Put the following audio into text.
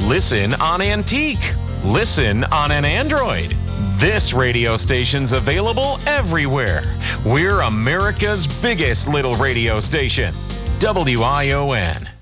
Listen on Antique. Listen on an Android. This radio station's available everywhere. We're America's biggest little radio station. WION.